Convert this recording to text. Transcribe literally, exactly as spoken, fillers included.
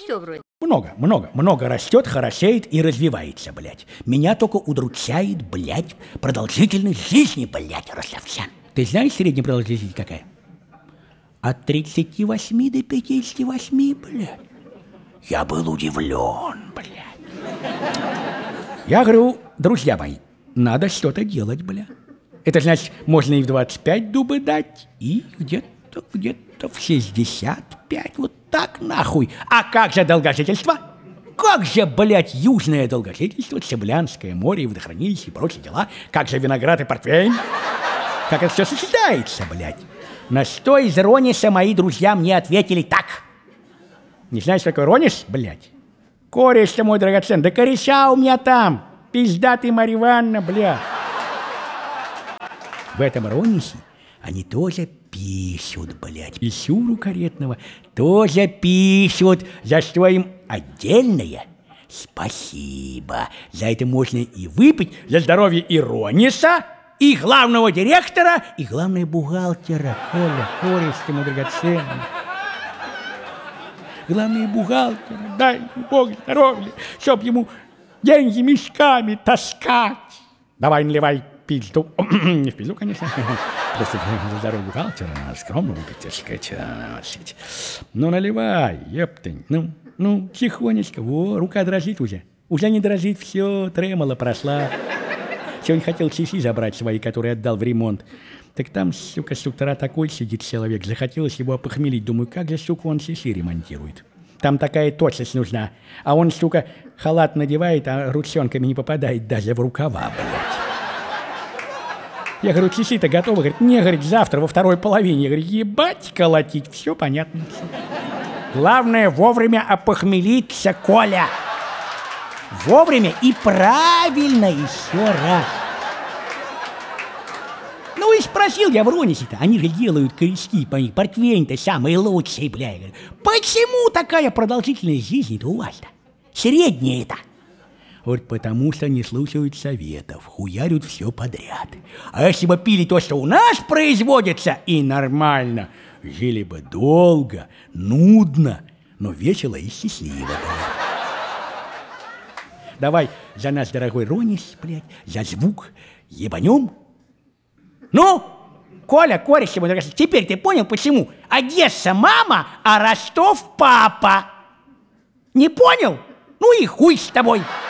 все вроде. Много, много, много растет, хорошеет и развивается, блядь. Меня только удручает, блядь, продолжительность жизни, блядь, Ростовчан. Ты знаешь, средняя продолжительность какая? От тридцати восьми до пятидесяти восьми, блядь. Я был удивлен, блядь. Я говорю, друзья мои, надо что-то делать, блядь. Это значит, можно и в двадцать пять дубы дать, и где-то, где-то в шестьдесят пять, вот так нахуй. А как же долгожительство? Как же, блядь, южное долгожительство, Цыблянское море, водохранилище и прочие дела? Как же виноград и портвейн? Как это все сочетается, блядь? На что из Рониса мои друзья мне ответили так. Не знаешь, что такое Ронис, блядь? Кореш-то мой драгоценный, да кореша у меня там. Пизда ты, Марья Ивановна, блядь. В этом Ронисе они тоже пишут, блядь. Писюру каретного тоже пишут, за что им отдельное спасибо. За это можно и выпить, за здоровье и Рониса, и главного директора, и главного бухгалтера. Коля, кореш ты мой драгоценный. Главный бухгалтер, дай Бог здоровья, чтоб ему деньги мешками таскать. Давай наливай пизду. Не в пизду, конечно. Просто за здоровье бухгалтера скромно выпить, так сказать. Ну, наливай, ептынь. Ну, ну, тихонечко. Во, рука дрожит уже. Уже не дрожит, все, тремоло прошла. Сегодня хотел часы забрать свои, которые отдал в ремонт. Так там, сука, с утра такой сидит человек. Захотелось его опохмелить. Думаю, как же, сука, он часы ремонтирует. Там такая точность нужна. А он, сука, халат надевает, а ручонками не попадает даже в рукава, блядь. Я говорю, часы-то готовы. Говорит, не, говорит, завтра во второй половине. Я говорю, ебать колотить. Все понятно. Главное, вовремя опохмелиться, Коля. Вовремя и правильно еще раз. Ну и спросил я в Ронисе-то, они же делают корешки по них, портвейн-то самый лучший, бля. Почему такая продолжительность жизни-то у вас-то? Средняя-то. Вот потому что не слушают советов, хуярят все подряд. А если бы пили то, что у нас производится, и нормально, жили бы долго, нудно, но весело и счастливо. Давай за нас, дорогой Ронис, блядь, за звук ебанем. Ну, Коля, кореш, теперь ты понял, почему Одесса мама, а Ростов папа? Не понял? Ну и хуй с тобой.